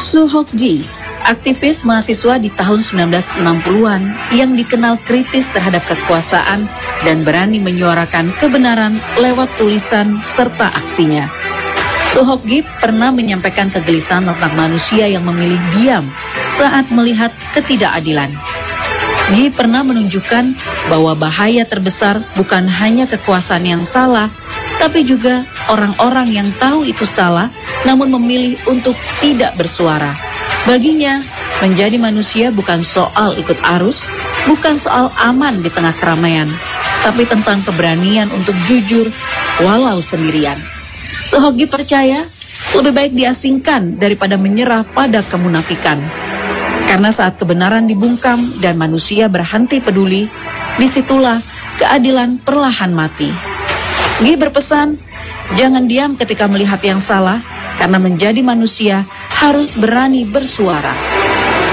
Suhokji, aktivis mahasiswa di tahun 1960-an yang dikenal kritis terhadap kekuasaan dan berani menyuarakan kebenaran lewat tulisan serta aksinya. Suhokji pernah menyampaikan kegelisahan tentang manusia yang memilih diam saat melihat ketidakadilan. Gi pernah menunjukkan bahwa bahaya terbesar bukan hanya kekuasaan yang salah, tapi juga orang-orang yang tahu itu salah namun memilih untuk tidak bersuara. Baginya, menjadi manusia bukan soal ikut arus, bukan soal aman di tengah keramaian, tapi tentang keberanian untuk jujur walau sendirian. Suhokji percaya lebih baik diasingkan daripada menyerah pada kemunafikan. Karena saat kebenaran dibungkam dan manusia berhenti peduli, disitulah keadilan perlahan mati. Gi berpesan, jangan diam ketika melihat yang salah, karena menjadi manusia harus berani bersuara.